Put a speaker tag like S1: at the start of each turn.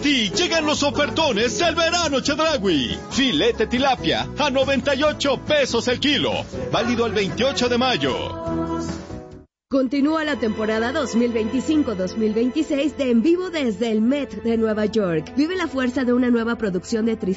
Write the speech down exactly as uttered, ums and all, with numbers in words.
S1: ti llegan los ofertones del verano Chedraui. Filete tilapia a noventa y ocho pesos el kilo. Válido el veintiocho de mayo.
S2: Continúa la temporada dos mil veinticinco dos mil veintiséis de En Vivo desde el Met de Nueva York. Vive la fuerza de una nueva producción de Tristán